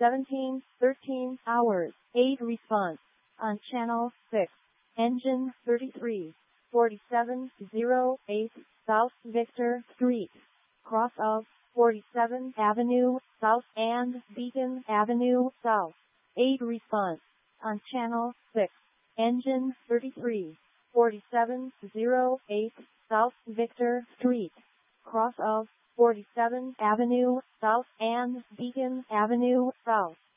17:13 hours, 8 response. On channel 6. Engine 33. 4708 South Victor Street. Cross of 47th Avenue South and Beacon Avenue South. 8 response. On channel 6. Engine 33. 4708 South Victor Street. Cross of 47th Avenue South and Beacon Avenue South.